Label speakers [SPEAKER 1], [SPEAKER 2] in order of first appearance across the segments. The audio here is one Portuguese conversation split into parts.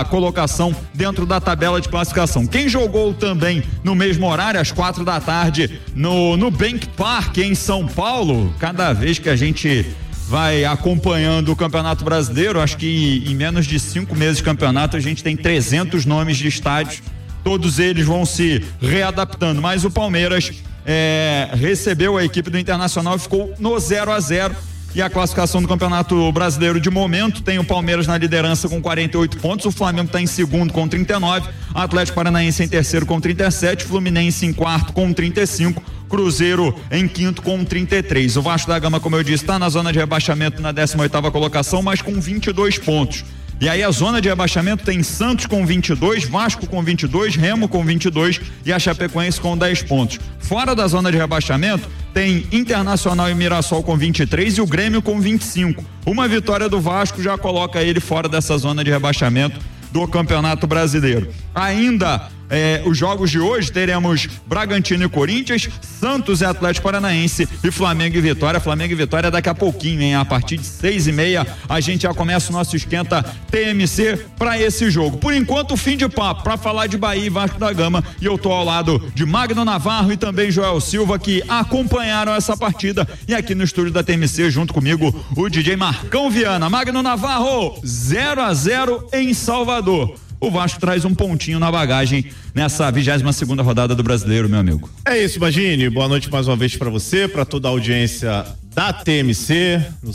[SPEAKER 1] colocação dentro da tabela de classificação. Quem jogou também no mesmo horário, às 4h no Bank Park em São Paulo, cada vez que a gente vai acompanhando o Campeonato Brasileiro, acho que em menos de 5 meses de campeonato a gente tem 300 nomes de estádios, todos eles vão se readaptando, mas o Palmeiras recebeu a equipe do Internacional e ficou no 0-0. E a classificação do Campeonato Brasileiro de momento tem o Palmeiras na liderança com 48 pontos, o Flamengo está em segundo com 39, Atlético Paranaense em terceiro com 37, Fluminense em quarto com 35, Cruzeiro em quinto com 33. O Vasco da Gama, como eu disse, está na zona de rebaixamento na 18ª colocação, mas com 22 pontos. E aí a zona de rebaixamento tem Santos com 22, Vasco com 22, Remo com 22 e a Chapecoense com 10 pontos. Fora da zona de rebaixamento tem Internacional e Mirassol com 23 e o Grêmio com 25. Uma vitória do Vasco já coloca ele fora dessa zona de rebaixamento do Campeonato Brasileiro. Ainda os jogos de hoje teremos Bragantino e Corinthians, Santos e Atlético Paranaense e Flamengo e Vitória. Flamengo e Vitória daqui a pouquinho, hein? A partir de 6h30 a gente já começa o nosso esquenta TMC para esse jogo. Por enquanto, fim de papo para falar de Bahia e Vasco da Gama, e eu tô ao lado de Magno Navarro e também Joel Silva, que acompanharam essa partida, e aqui no estúdio da TMC junto comigo o DJ Marcão Viana. Magno Navarro, 0-0 em Salvador. O Vasco traz um pontinho na bagagem nessa 22ª rodada do Brasileiro, meu amigo.
[SPEAKER 2] É isso, Magini. Boa noite mais uma vez para você, para toda a audiência da TMC, no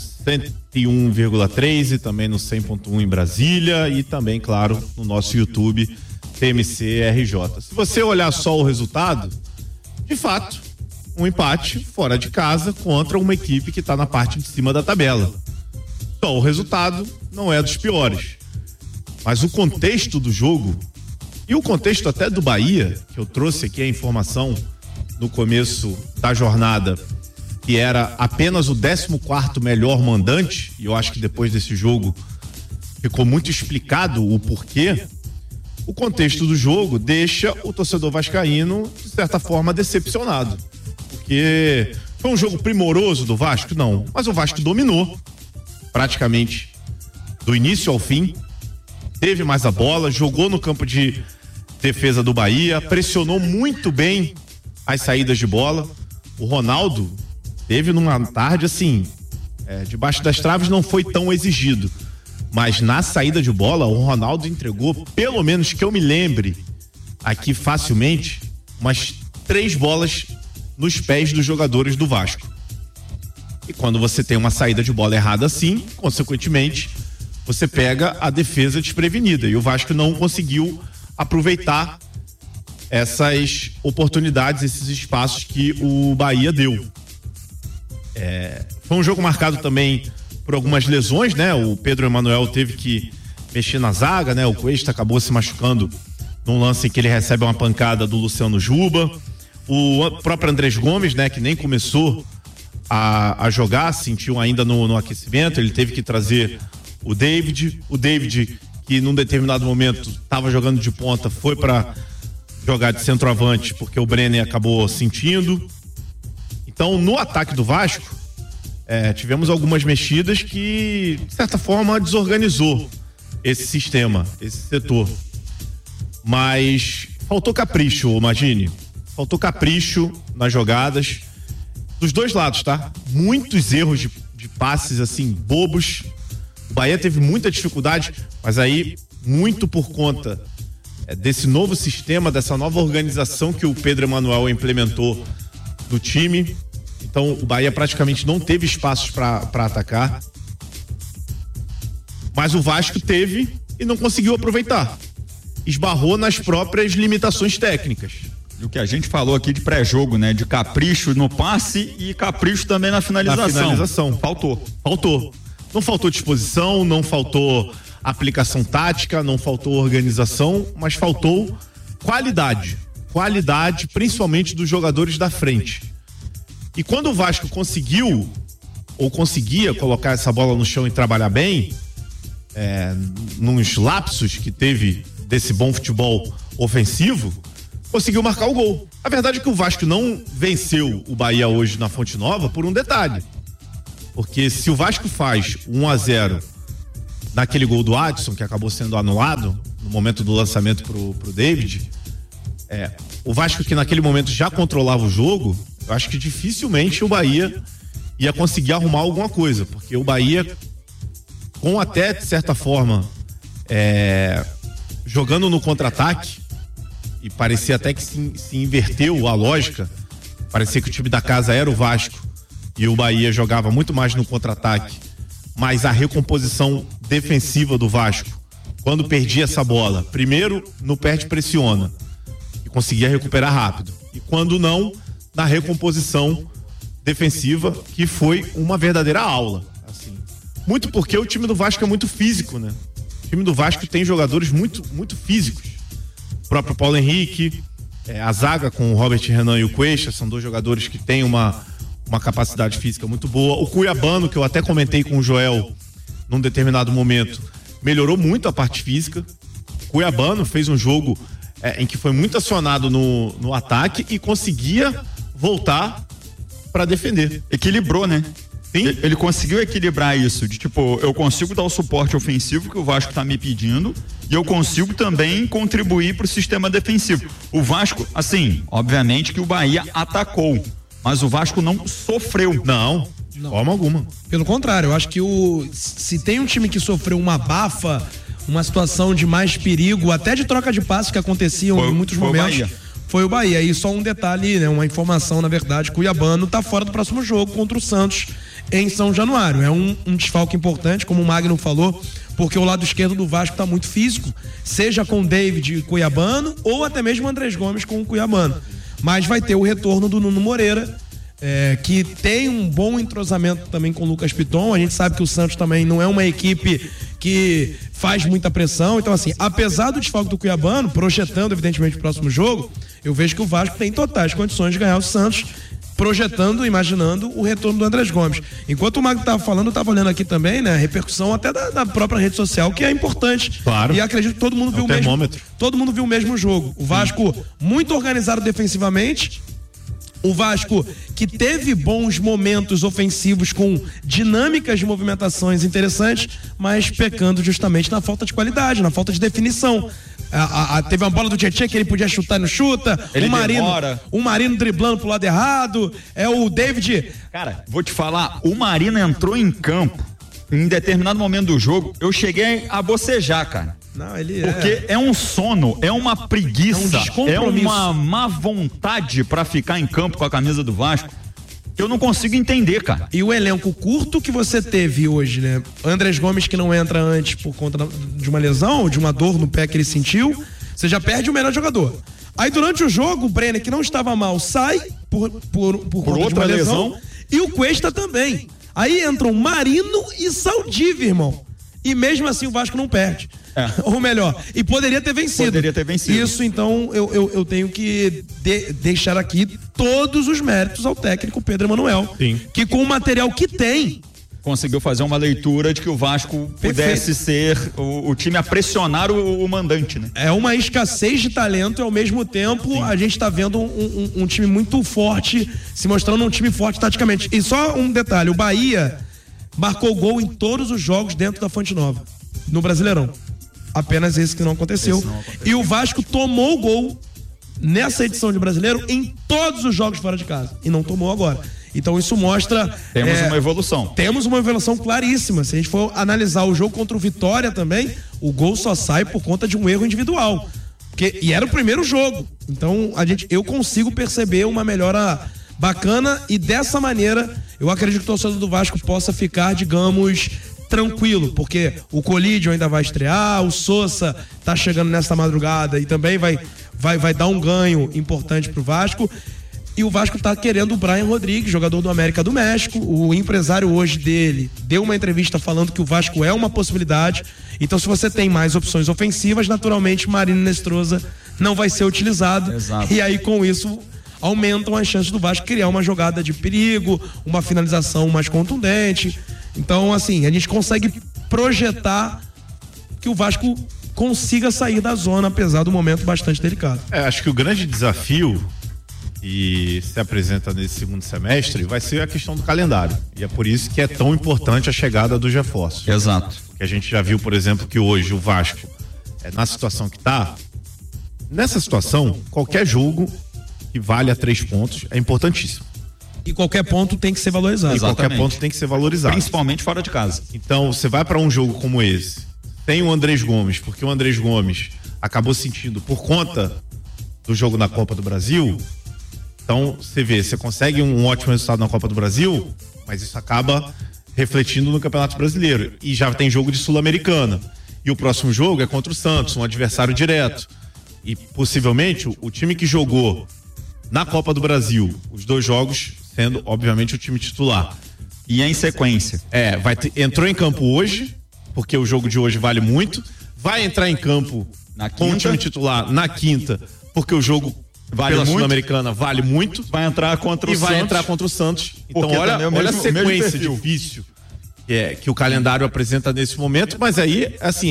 [SPEAKER 2] 101,3 e também no 100.1 em Brasília e também, claro, no nosso YouTube, TMC RJ. Se você olhar só o resultado, de fato, um empate fora de casa contra uma equipe que está na parte de cima da tabela. Só o resultado não é dos piores. Mas o contexto do jogo e o contexto até do Bahia, que eu trouxe aqui a informação no começo da jornada, que era apenas o 14º melhor mandante, e eu acho que depois desse jogo ficou muito explicado o porquê. O contexto do jogo deixa o torcedor vascaíno, de certa forma, decepcionado. Porque foi um jogo primoroso do Vasco? Não. Mas o Vasco dominou praticamente do início ao fim. Teve mais a bola, jogou no campo de defesa do Bahia, pressionou muito bem as saídas de bola. O Ronaldo teve numa tarde assim, debaixo das traves não foi tão exigido, mas na saída de bola o Ronaldo entregou, pelo menos que eu me lembre aqui facilmente, umas 3 bolas nos pés dos jogadores do Vasco. E quando você tem uma saída de bola errada assim, consequentemente você pega a defesa desprevenida, e o Vasco não conseguiu aproveitar essas oportunidades, esses espaços que o Bahia deu. Foi um jogo marcado também por algumas lesões, né? O Pedro Emanuel teve que mexer na zaga, né? O Cuesta acabou se machucando num lance em que ele recebe uma pancada do Luciano Juba. O próprio Andrés Gomes, né? Que nem começou a jogar, sentiu ainda no aquecimento, ele teve que trazer o David, que num determinado momento estava jogando de ponta, foi para jogar de centroavante porque o Brenner acabou sentindo. Então, no ataque do Vasco, tivemos algumas mexidas que, de certa forma, desorganizou esse sistema, esse setor. Mas faltou capricho, Magini. Faltou capricho nas jogadas dos dois lados, tá? Muitos erros de passes, assim, bobos. O Bahia teve muita dificuldade, mas aí muito por conta desse novo sistema, dessa nova organização que o Pedro Emanuel implementou no time. Então o Bahia praticamente não teve espaços para atacar, mas o Vasco teve e não conseguiu aproveitar. Esbarrou nas próprias limitações técnicas.
[SPEAKER 1] E o que a gente falou aqui de pré-jogo, né? De capricho no passe e capricho também na finalização. Faltou. Não faltou disposição, não faltou aplicação tática, não faltou organização, mas faltou qualidade. Qualidade, principalmente dos jogadores da frente. E quando o Vasco conseguiu, ou conseguia colocar essa bola no chão e trabalhar bem, nos lapsos que teve desse bom futebol ofensivo, conseguiu marcar o gol. A verdade é que o Vasco não venceu o Bahia hoje na Fonte Nova por um detalhe. Porque se o Vasco faz 1-0 naquele gol do Adson, que acabou sendo anulado
[SPEAKER 2] no momento do lançamento pro David, o Vasco, que naquele momento já controlava o jogo, eu acho que dificilmente o Bahia ia conseguir arrumar alguma coisa, porque o Bahia, com até, de certa forma, jogando no contra-ataque, e parecia até que se inverteu a lógica, parecia que o time da casa era o Vasco e o Bahia jogava muito mais no contra-ataque, mas a recomposição defensiva do Vasco, quando perdia essa bola, primeiro no perde pressiona e conseguia recuperar rápido, e quando não, na recomposição defensiva, que foi uma verdadeira aula, assim. Muito porque o time do Vasco é muito físico, né? O time do Vasco tem jogadores muito, muito físicos. O próprio Paulo Henrique, a zaga com o Robert Renan e o Cuesta, são dois jogadores que têm uma capacidade física muito boa. O Cuiabano, que eu até comentei com o Joel num determinado momento, melhorou muito a parte física. O Cuiabano fez um jogo em que foi muito acionado no ataque e conseguia voltar para defender.
[SPEAKER 1] Equilibrou, né?
[SPEAKER 2] Sim.
[SPEAKER 1] Ele conseguiu equilibrar isso, de tipo, eu consigo dar o suporte ofensivo que o Vasco tá me pedindo e eu consigo também contribuir pro sistema defensivo. O Vasco, assim, obviamente que o Bahia atacou, mas o Vasco não sofreu.
[SPEAKER 2] Não, de forma alguma.
[SPEAKER 3] Pelo contrário, eu acho que se tem um time que sofreu uma bafa, uma situação de mais perigo, até de troca de passes que aconteciam em muitos momentos, foi o Bahia. E só um detalhe, né, uma informação, na verdade, Cuiabano tá fora do próximo jogo contra o Santos em São Januário. É um desfalque importante, como o Magno falou, porque o lado esquerdo do Vasco tá muito físico, seja com David Cuiabano ou até mesmo Andrés Gomes com o Cuiabano. Mas vai ter o retorno do Nuno Moreira, que tem um bom entrosamento também com o Lucas Piton. A gente sabe que o Santos também não é uma equipe que faz muita pressão. Então, assim, apesar do desfalque do Cuiabano, projetando evidentemente o próximo jogo, eu vejo que o Vasco tem totais condições de ganhar o Santos, projetando, imaginando o retorno do Andrés Gomes. Enquanto o Magno estava falando, eu estava olhando aqui também, né, a repercussão até da própria rede social, que é importante.
[SPEAKER 2] Claro.
[SPEAKER 3] E acredito que todo mundo viu o mesmo jogo. O Vasco muito organizado defensivamente. O Vasco que teve bons momentos ofensivos com dinâmicas de movimentações interessantes, mas pecando justamente na falta de qualidade, na falta de definição. Teve uma bola do Tietchan que ele podia chutar e não chuta. O Marino driblando pro lado errado. O David.
[SPEAKER 1] Cara, vou te falar, o Marino entrou em campo em determinado momento do jogo. Eu cheguei a bocejar, cara.
[SPEAKER 3] Não,
[SPEAKER 1] porque é um sono, é uma preguiça, é uma má vontade pra ficar em campo com a camisa do Vasco. Eu não consigo entender, cara.
[SPEAKER 3] E o elenco curto que você teve hoje, né? Andrés Gomes, que não entra antes por conta de uma lesão, de uma dor no pé que ele sentiu, você já perde o melhor jogador. Aí durante o jogo, o Brenner, que não estava mal, sai por conta de uma lesão. E o Cuesta também. Aí entram Marino e Saldiva, irmão. E mesmo assim o Vasco não perde. Ou melhor, e poderia ter vencido. Isso, então, eu tenho que deixar aqui todos os méritos ao técnico Pedro Emanuel.
[SPEAKER 2] Sim.
[SPEAKER 3] Que com o material que tem,
[SPEAKER 1] conseguiu fazer uma leitura de que o Vasco pudesse ser o time a pressionar o mandante, né?
[SPEAKER 3] É uma escassez de talento e ao mesmo tempo a gente tá vendo um time muito forte, se mostrando um time forte taticamente. E só um detalhe, o Bahia marcou gol em todos os jogos dentro da Fonte Nova, no Brasileirão. Apenas esse que não aconteceu. E o Vasco tomou o gol nessa edição de Brasileiro em todos os jogos fora de casa. E não tomou agora. Então isso mostra...
[SPEAKER 1] Temos uma evolução.
[SPEAKER 3] Temos uma evolução claríssima. Se a gente for analisar o jogo contra o Vitória também, o gol só sai por conta de um erro individual. E era o primeiro jogo. Então eu consigo perceber uma melhora bacana e dessa maneira eu acredito que o torcedor do Vasco possa ficar, digamos, tranquilo, porque o Colídio ainda vai estrear, o Sousa tá chegando nessa madrugada e também vai dar um ganho importante pro Vasco. E o Vasco tá querendo o Brian Rodrigues, jogador do América do México. O empresário hoje dele deu uma entrevista falando que o Vasco é uma possibilidade. Então, se você tem mais opções ofensivas, naturalmente Marino Nestroza não vai ser utilizado.
[SPEAKER 1] Exato.
[SPEAKER 3] E aí, com isso, aumentam as chances do Vasco criar uma jogada de perigo, uma finalização mais contundente. Então, assim, a gente consegue projetar que o Vasco consiga sair da zona, apesar do momento bastante delicado.
[SPEAKER 2] Acho que o grande desafio e se apresenta nesse segundo semestre vai ser a questão do calendário. E é por isso que é tão importante a chegada dos reforços.
[SPEAKER 1] Exato.
[SPEAKER 2] Que a gente já viu, por exemplo, que hoje o Vasco na situação que tá, nessa situação, qualquer jogo que valha 3 pontos é importantíssimo.
[SPEAKER 3] E qualquer ponto tem que ser valorizado.
[SPEAKER 2] E qualquer ponto tem que ser valorizado.
[SPEAKER 1] Principalmente fora de casa.
[SPEAKER 2] Então, você vai para um jogo como esse, tem o Andrés Gomes, porque o Andrés Gomes acabou sentindo por conta do jogo na Copa do Brasil. Então, você vê, você consegue um ótimo resultado na Copa do Brasil, mas isso acaba refletindo no Campeonato Brasileiro. E já tem jogo de Sul-Americana. E o próximo jogo é contra o Santos, um adversário direto. E possivelmente o time que jogou na Copa do Brasil, os 2 jogos sendo, obviamente, o time titular.
[SPEAKER 1] E em sequência.
[SPEAKER 2] Entrou em campo hoje, porque o jogo de hoje vale muito. Vai entrar em campo com o time titular na quinta, porque o jogo pela Sul-Americana vale muito.
[SPEAKER 1] Vai entrar contra o Santos.
[SPEAKER 2] Vai entrar contra o Santos. Então, olha a sequência difícil que o calendário apresenta nesse momento, mas aí, assim,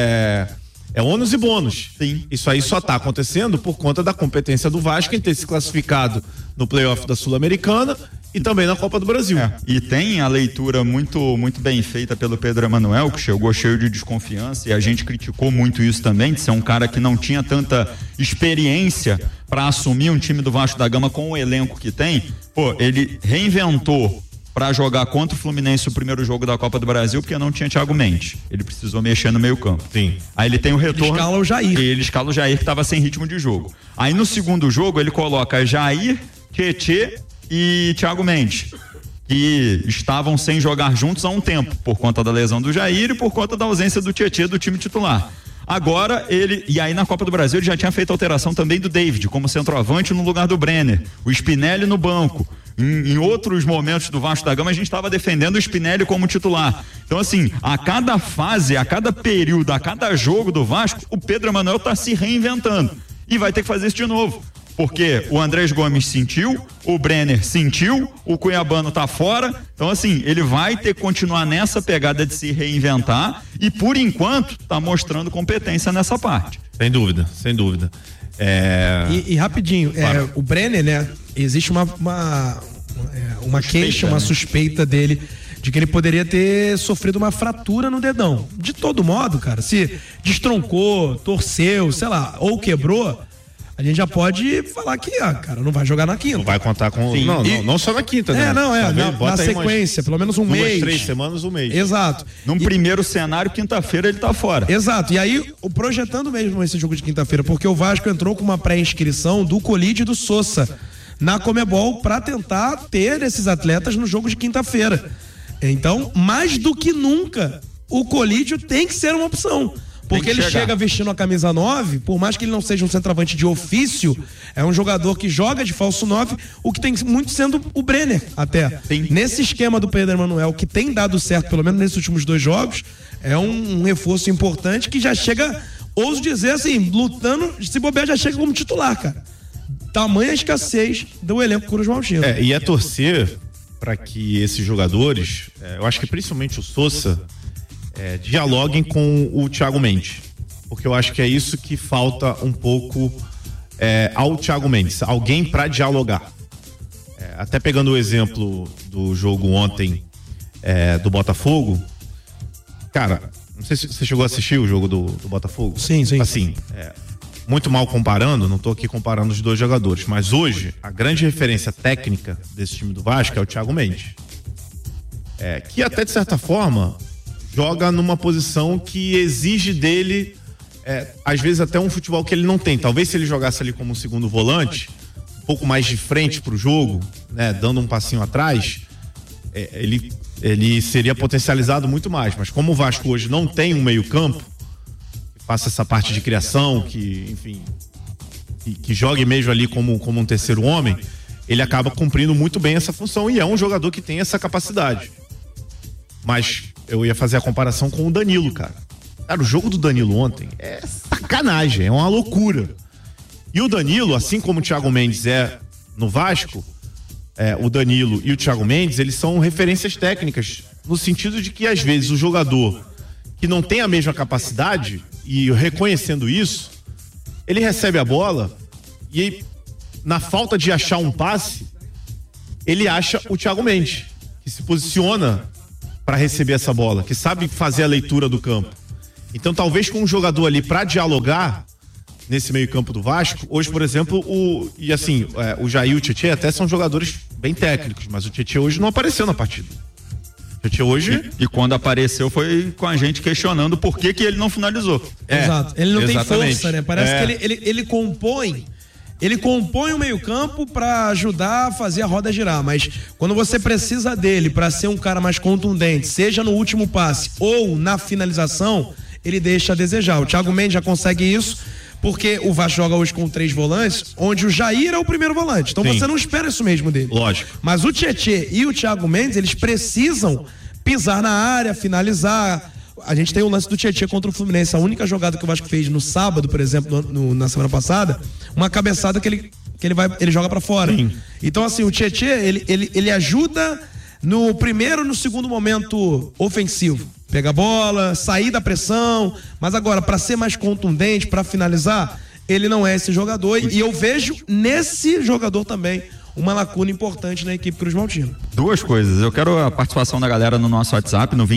[SPEAKER 2] é ônus e bônus.
[SPEAKER 1] Sim.
[SPEAKER 2] Isso aí só tá acontecendo por conta da competência do Vasco em ter se classificado no playoff da Sul-Americana e também na Copa do Brasil.
[SPEAKER 1] E tem a leitura muito bem feita pelo Pedro Emanuel, que chegou cheio de desconfiança, e a gente criticou muito isso também, de ser um cara que não tinha tanta experiência para assumir um time do Vasco da Gama com o elenco que tem. Ele reinventou para jogar contra o Fluminense o primeiro jogo da Copa do Brasil, porque não tinha Thiago Mendes. Ele precisou mexer no meio-campo.
[SPEAKER 2] Sim.
[SPEAKER 1] Aí ele tem o retorno.
[SPEAKER 3] Ele escala o Jair.
[SPEAKER 1] Ele escala o Jair, que estava sem ritmo de jogo. Aí no segundo jogo ele coloca Jair, Tietê e Thiago Mendes, que estavam sem jogar juntos há um tempo, por conta da lesão do Jair e por conta da ausência do Tietê do time titular. Agora e aí na Copa do Brasil ele já tinha feito a alteração também do David, como centroavante no lugar do Brenner, o Spinelli no banco. Em outros momentos do Vasco da Gama a gente estava defendendo o Spinelli como titular. Então, assim, a cada fase, a cada período, a cada jogo do Vasco, o Pedro Emanuel está se reinventando e vai ter que fazer isso de novo. Porque o Andrés Gomes sentiu, o Brenner sentiu, o Cuiabano tá fora. Então, assim, ele vai ter que continuar nessa pegada de se reinventar e, por enquanto, tá mostrando competência nessa parte.
[SPEAKER 2] Sem dúvida, sem dúvida.
[SPEAKER 3] E rapidinho, claro. O Brenner, né? Existe uma queixa, uma suspeita dele de que ele poderia ter sofrido uma fratura no dedão. De todo modo, cara, se destroncou, torceu, sei lá, ou quebrou, a gente já pode falar que, cara, não vai jogar na quinta.
[SPEAKER 2] Não vai contar com...
[SPEAKER 3] Sim.
[SPEAKER 2] Não só na quinta, né?
[SPEAKER 3] Na sequência, pelo menos um mês.
[SPEAKER 2] 3 semanas, um mês.
[SPEAKER 3] Exato.
[SPEAKER 1] Num primeiro cenário, quinta-feira ele tá fora.
[SPEAKER 3] Exato. E aí, projetando mesmo esse jogo de quinta-feira, porque o Vasco entrou com uma pré-inscrição do Colide e do Sousa na Comebol para tentar ter esses atletas no jogo de quinta-feira. Então, mais do que nunca, o Colídio tem que ser uma opção. Porque ele chega vestindo a camisa 9, por mais que ele não seja um centroavante de ofício, é um jogador que joga de falso 9, o que tem muito sendo o Brenner, até. Sim. Nesse esquema do Pedro Emanuel, que tem dado certo, pelo menos nesses últimos 2 jogos, é um reforço importante que já chega, ouso dizer assim, lutando, se bobear já chega como titular, cara. Tamanha escassez do elenco Cruz Maltino.
[SPEAKER 2] E é torcer para que esses jogadores, eu acho que principalmente o Sousa, dialoguem com o Thiago Mendes, porque eu acho que é isso que falta um pouco ao Thiago Mendes, alguém para dialogar. Até pegando o exemplo do jogo ontem do Botafogo, cara, não sei se você chegou a assistir o jogo do Botafogo.
[SPEAKER 3] Sim.
[SPEAKER 2] Assim, muito mal comparando, não tô aqui comparando os 2 jogadores, mas hoje a grande referência técnica desse time do Vasco é o Thiago Mendes, que até de certa forma joga numa posição que exige dele, às vezes até um futebol que ele não tem. Talvez se ele jogasse ali como um segundo volante, um pouco mais de frente pro jogo, né, dando um passinho atrás, ele seria potencializado muito mais. Mas como o Vasco hoje não tem um meio-campo que faça essa parte de criação, que, enfim, que jogue mesmo ali como um terceiro homem, ele acaba cumprindo muito bem essa função e é um jogador que tem essa capacidade. Mas eu ia fazer a comparação com o Danilo, cara. Cara, o jogo do Danilo ontem é sacanagem, é uma loucura. E o Danilo, assim como o Thiago Mendes no Vasco, o Danilo e o Thiago Mendes, eles são referências técnicas, no sentido de que, às vezes, o jogador que não tem a mesma capacidade, e reconhecendo isso, ele recebe a bola e, na falta de achar um passe, ele acha o Thiago Mendes, que se posiciona para receber essa bola, que sabe fazer a leitura do campo. Então talvez com um jogador ali pra dialogar nesse meio campo do Vasco, hoje, por exemplo, o Jair e o Tietê até são jogadores bem técnicos, mas o Tietê hoje não apareceu na partida. O Tietê hoje...
[SPEAKER 1] E quando apareceu foi com a gente questionando por que ele não finalizou.
[SPEAKER 3] Exato, ele não
[SPEAKER 2] exatamente.
[SPEAKER 3] tem força, né? Parece que ele compõe o meio-campo para ajudar a fazer a roda girar, mas quando você precisa dele para ser um cara mais contundente, seja no último passe ou na finalização, ele deixa a desejar. O Thiago Mendes já consegue isso, porque o Vasco joga hoje com 3 volantes, onde o Jair é o primeiro volante. Então você não espera isso mesmo dele.
[SPEAKER 2] Lógico.
[SPEAKER 3] Mas o Tietê e o Thiago Mendes, eles precisam pisar na área, finalizar. A gente tem o lance do Tietê contra o Fluminense. A única jogada que o Vasco fez no sábado, por exemplo, na semana passada, uma cabeçada que ele joga pra fora. Sim. Então, assim, o Tietê, ele ajuda no primeiro e no segundo momento ofensivo. Pega a bola, sair da pressão, mas agora, pra ser mais contundente, pra finalizar, ele não é esse jogador. E eu vejo nesse jogador também uma lacuna importante na equipe Cruz Maltina.
[SPEAKER 1] 2 coisas. Eu quero a participação da galera no nosso WhatsApp, no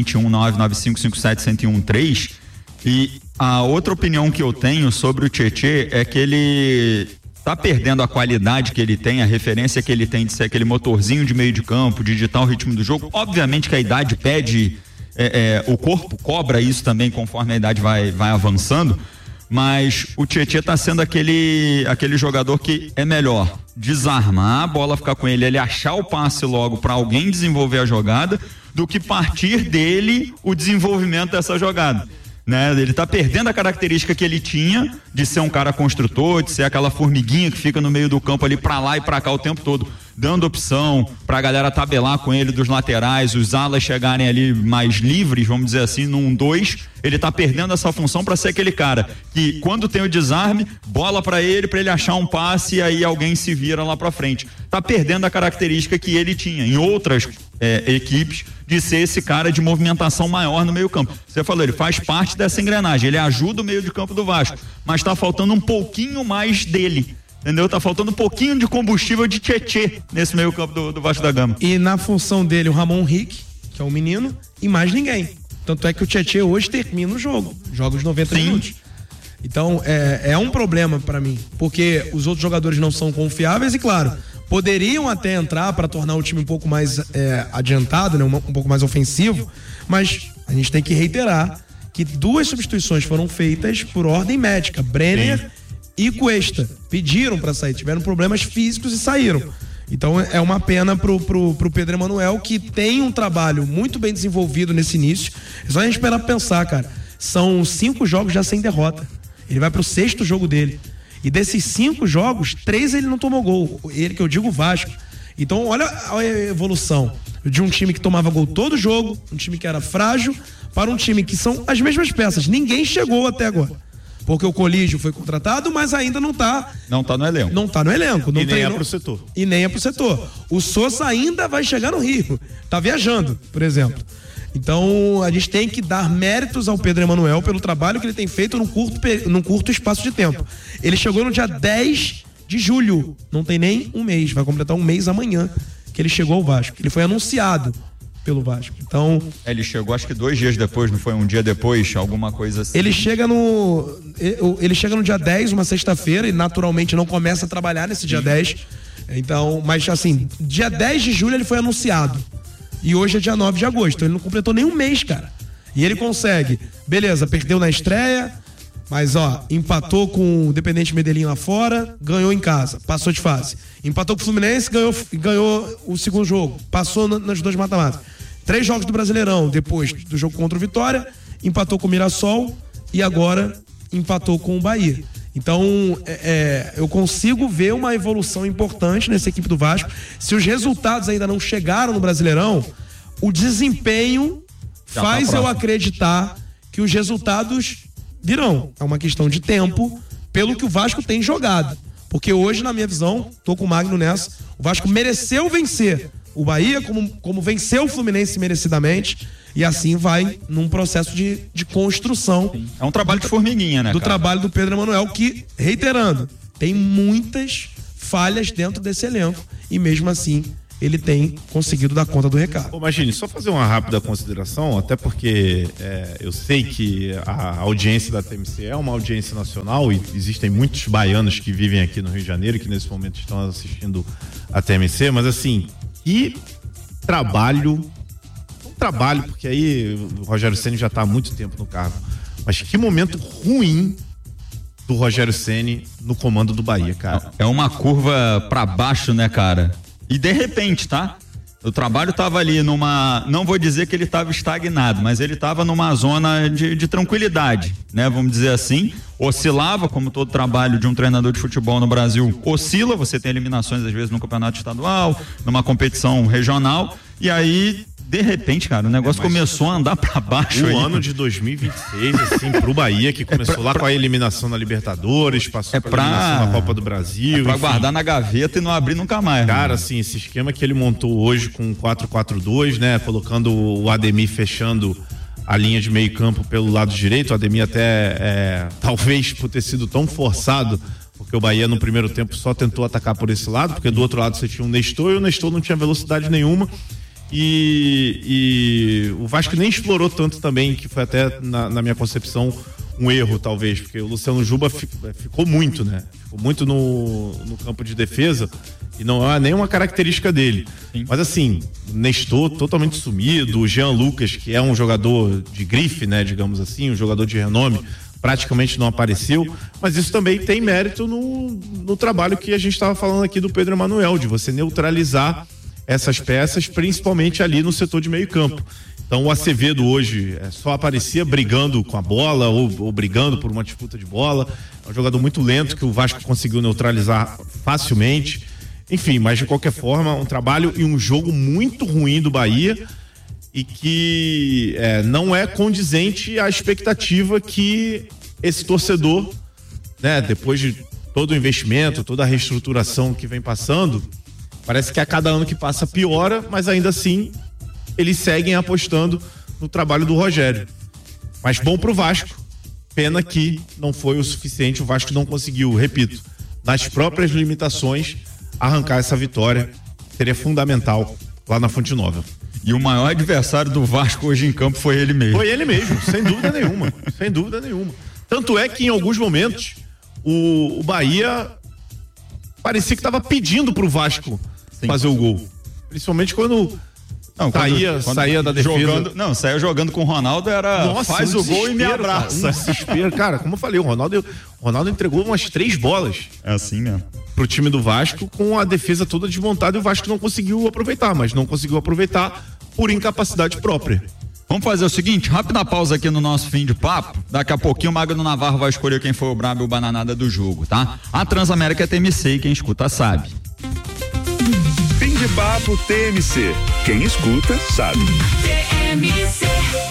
[SPEAKER 1] 21995571013. E a outra opinião que eu tenho sobre o Tietê é que ele tá perdendo a qualidade que ele tem, a referência que ele tem de ser aquele motorzinho de meio de campo, de ditar o ritmo do jogo. Obviamente que a idade pede, o corpo cobra isso também conforme a idade vai avançando, mas o Tietê tá sendo aquele jogador que é melhor desarmar a bola, ficar com ele achar o passe logo para alguém desenvolver a jogada, do que partir dele o desenvolvimento dessa jogada. Né? Ele tá perdendo a característica que ele tinha de ser um cara construtor, de ser aquela formiguinha que fica no meio do campo ali pra lá e pra cá o tempo todo, dando opção pra galera tabelar com ele dos laterais, os alas chegarem ali mais livres, vamos dizer assim, no 1-2. Ele tá perdendo essa função pra ser aquele cara que, quando tem o desarme, bola pra ele achar um passe e aí alguém se vira lá pra frente. Tá perdendo a característica que ele tinha em outras equipes, de ser esse cara de movimentação maior no meio campo. Você falou, ele faz parte dessa engrenagem, ele ajuda o meio de campo do Vasco, mas tá faltando um pouquinho mais dele, entendeu? Tá faltando um pouquinho de combustível de Tietê nesse meio campo do Vasco da Gama.
[SPEAKER 3] E na função dele, o Ramon Henrique, que é um menino, e mais ninguém. Tanto é que o Tietê hoje termina o jogo, joga os 90 minutos. Então, é um problema pra mim, porque os outros jogadores não são confiáveis e, claro, poderiam até entrar para tornar o time um pouco mais adiantado, né? Um pouco mais ofensivo, mas a gente tem que reiterar que 2 substituições foram feitas por ordem médica, Brenner e Cuesta. Pediram para sair, tiveram problemas físicos e saíram. Então é uma pena pro Pedro Emanuel, que tem um trabalho muito bem desenvolvido nesse início. É só a gente esperar pra pensar, cara. São 5 jogos já sem derrota. Ele vai pro 6º jogo dele. E desses 5 jogos, 3 ele não tomou gol. Ele que eu digo, o Vasco. Então, olha a evolução de um time que tomava gol todo jogo, um time que era frágil, para um time que são as mesmas peças. Ninguém chegou até agora. Porque o Colígio foi contratado, mas ainda não tá no elenco. Não tá no elenco. Não
[SPEAKER 2] e
[SPEAKER 3] treinou,
[SPEAKER 2] nem é pro setor.
[SPEAKER 3] E nem é pro setor. O Sousa ainda vai chegar no Rio. Tá viajando, por exemplo. Então, a gente tem que dar méritos ao Pedro Emanuel pelo trabalho que ele tem feito num curto espaço de tempo. Ele chegou no dia 10 de julho, não tem nem um mês, vai completar um mês amanhã que ele chegou ao Vasco. Ele foi anunciado pelo Vasco. Então,
[SPEAKER 1] ele chegou acho que 2 dias depois, não foi um dia depois, alguma coisa assim.
[SPEAKER 3] Ele chega no dia 10, uma sexta-feira, e naturalmente não começa a trabalhar nesse dia 10. Então, mas assim, dia 10 de julho ele foi anunciado. E hoje é dia 9 de agosto, então ele não completou nem um mês, cara. E ele consegue, beleza, perdeu na estreia, mas empatou com o Independente Medellín lá fora, ganhou em casa, passou de fase. Empatou com o Fluminense, ganhou o segundo jogo, passou nas 2 mata-matas. 3 jogos do Brasileirão, depois do jogo contra o Vitória, empatou com o Mirassol e agora empatou com o Bahia. Então, eu consigo ver uma evolução importante nessa equipe do Vasco. Se os resultados ainda não chegaram no Brasileirão, o desempenho faz eu acreditar que os resultados virão. É uma questão de tempo, pelo que o Vasco tem jogado. Porque hoje, na minha visão, tô com o Magno nessa, o Vasco mereceu vencer o Bahia, como venceu o Fluminense merecidamente, e assim vai num processo de construção.
[SPEAKER 1] Sim. É um trabalho de formiguinha, né,
[SPEAKER 3] do trabalho do Pedro Emanuel, que, reiterando, tem muitas falhas dentro desse elenco, e mesmo assim ele tem conseguido dar conta do recado.
[SPEAKER 2] Imagine, só fazer uma rápida consideração, até porque eu sei que a audiência da TMC é uma audiência nacional e existem muitos baianos que vivem aqui no Rio de Janeiro que nesse momento estão assistindo a TMC, mas assim, que trabalho, porque aí o Rogério Ceni já está há muito tempo no cargo, mas que momento ruim do Rogério Ceni no comando do Bahia, cara.
[SPEAKER 1] É uma curva pra baixo, né, cara? E de repente, tá? O trabalho tava ali não vou dizer que ele tava estagnado, mas ele tava numa zona de tranquilidade, né? Vamos dizer assim, oscilava, como todo trabalho de um treinador de futebol no Brasil, oscila, você tem eliminações às vezes no campeonato estadual, numa competição regional, e aí de repente, cara, o negócio começou a andar pra baixo.
[SPEAKER 2] O ano de 2026, assim, pro Bahia, que começou lá com a eliminação na Libertadores, passou pra eliminação na Copa do Brasil.
[SPEAKER 1] Pra guardar na gaveta e não abrir nunca mais.
[SPEAKER 2] Cara, assim, esse esquema que ele montou hoje com 4-4-2, né, colocando o Ademir fechando a linha de meio campo pelo lado direito, o Ademir até, talvez por ter sido tão forçado, porque o Bahia no primeiro tempo só tentou atacar por esse lado, porque do outro lado você tinha o Nestor e o Nestor não tinha velocidade nenhuma. E o Vasco nem explorou tanto também, que foi até na minha concepção um erro talvez, porque o Luciano Juba ficou muito, né? Ficou muito no campo de defesa e não é nenhuma característica dele. Sim. Mas assim, Nestor totalmente sumido, o Jean Lucas, que é um jogador de grife, né? Digamos assim, um jogador de renome, praticamente não apareceu, mas isso também tem mérito no trabalho que a gente estava falando aqui do Pedro Emanuel, de você neutralizar essas peças, principalmente ali no setor de meio campo. Então o Acevedo hoje só aparecia brigando com a bola ou brigando por uma disputa de bola. É um jogador muito lento que o Vasco conseguiu neutralizar facilmente. Enfim, mas de qualquer forma, um trabalho e um jogo muito ruim do Bahia e que não é condizente à expectativa que esse torcedor, né, depois de todo o investimento, toda a reestruturação que vem passando, parece que a cada ano que passa piora, mas ainda assim eles seguem apostando no trabalho do Rogério. Mas bom pro Vasco. Pena que não foi o suficiente, o Vasco não conseguiu, repito, nas próprias limitações, arrancar essa vitória. Seria fundamental lá na Fonte Nova.
[SPEAKER 1] E o maior adversário do Vasco hoje em campo foi ele mesmo.
[SPEAKER 2] Foi ele mesmo, sem dúvida nenhuma. Sem dúvida nenhuma. Tanto é que em alguns momentos o Bahia parecia que estava pedindo pro Vasco fazer o gol. Principalmente quando saía da defesa.
[SPEAKER 1] Saía jogando com o Ronaldo, faz o gol e me abraça.
[SPEAKER 2] Desespero. Cara, como eu falei, o Ronaldo entregou umas 3 bolas.
[SPEAKER 1] É assim mesmo.
[SPEAKER 2] Pro time do Vasco, com a defesa toda desmontada, e o Vasco não conseguiu aproveitar, mas não conseguiu aproveitar por incapacidade própria.
[SPEAKER 1] Vamos fazer o seguinte, rápida pausa aqui no nosso fim de papo. Daqui a pouquinho o Magno Navarro vai escolher quem foi o brabo e o bananada do jogo, tá? A Transamérica é TMC e quem escuta sabe.
[SPEAKER 4] Fim de papo TMC. Quem escuta sabe. TMC.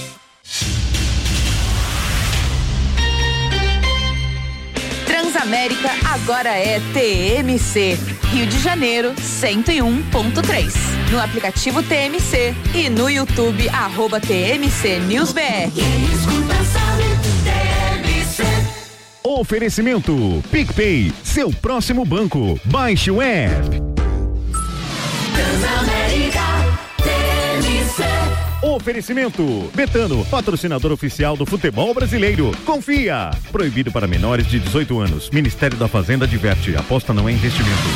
[SPEAKER 5] Transamérica agora é TMC. Rio de Janeiro 101.3. No aplicativo TMC e no YouTube @TMC News BR.
[SPEAKER 6] Quem escuta sabe, TMC.
[SPEAKER 4] Oferecimento PicPay, seu próximo banco. Baixe o app.
[SPEAKER 6] Transamérica, TMC.
[SPEAKER 4] Oferecimento Betano, patrocinador oficial do futebol brasileiro. Confia. Proibido para menores de 18 anos. Ministério da Fazenda adverte. Aposta não é investimento.